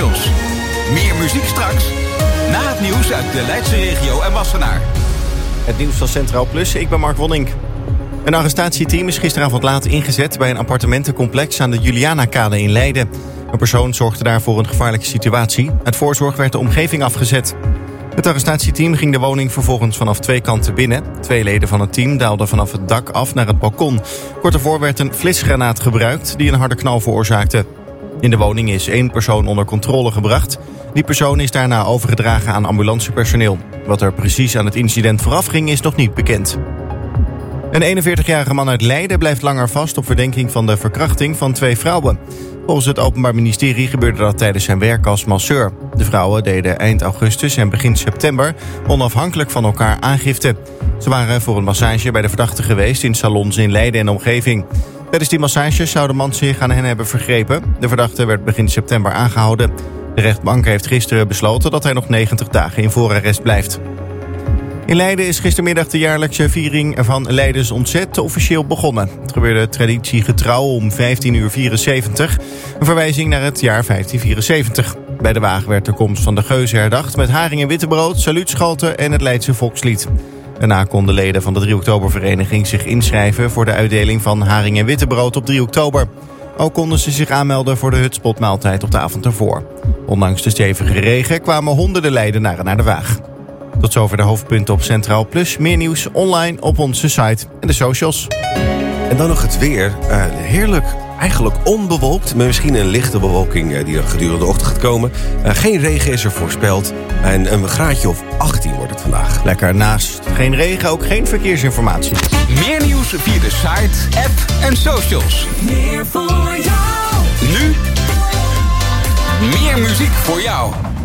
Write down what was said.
socials. Meer muziek straks, na het nieuws uit de Leidse regio en Wassenaar. Het nieuws van Centraal Plus, ik ben Mark Wonink. Een arrestatieteam is gisteravond laat ingezet bij een appartementencomplex aan de Julianakade in Leiden. Een persoon zorgde daar voor een gevaarlijke situatie. Uit voorzorg werd de omgeving afgezet. Het arrestatieteam ging de woning vervolgens vanaf 2 kanten binnen. 2 leden van het team daalden vanaf het dak af naar het balkon. Kort daarvoor werd een flitsgranaat gebruikt die een harde knal veroorzaakte. In de woning is 1 persoon onder controle gebracht. Die persoon is daarna overgedragen aan ambulancepersoneel. Wat er precies aan het incident vooraf ging is nog niet bekend. Een 41-jarige man uit Leiden blijft langer vast op verdenking van de verkrachting van 2 vrouwen. Volgens het Openbaar Ministerie gebeurde dat tijdens zijn werk als masseur. De vrouwen deden eind augustus en begin september onafhankelijk van elkaar aangifte. Ze waren voor een massage bij de verdachte geweest in salons in Leiden en omgeving. Tijdens die massages zou de man zich aan hen hebben vergrepen. De verdachte werd begin september aangehouden. De rechtbank heeft gisteren besloten dat hij nog 90 dagen in voorarrest blijft. In Leiden is gistermiddag de jaarlijkse viering van Leidens Ontzet officieel begonnen. Het gebeurde traditiegetrouw om 15:74 uur. Een verwijzing naar het jaar 1574. Bij de wagen werd de komst van de geuzen herdacht met haring en wittebrood, saluutschoten en het Leidse volkslied. Daarna konden leden van de 3 oktobervereniging zich inschrijven voor de uitdeling van haring en wittebrood op 3 oktober. Ook konden ze zich aanmelden voor de hutspotmaaltijd op de avond ervoor. Ondanks de stevige regen kwamen honderden Leidenaren naar de waag. Tot zover de hoofdpunten op Centraal Plus. Meer nieuws online op onze site en de socials. En dan nog het weer. Heerlijk, eigenlijk onbewolkt. Met misschien een lichte bewolking die er gedurende de ochtend gaat komen. Geen regen is er voorspeld. En een graadje of 18 wordt het vandaag. Lekker, naast geen regen ook geen verkeersinformatie. Meer nieuws via de site, app en socials. Meer voor jou. Nu meer muziek voor jou.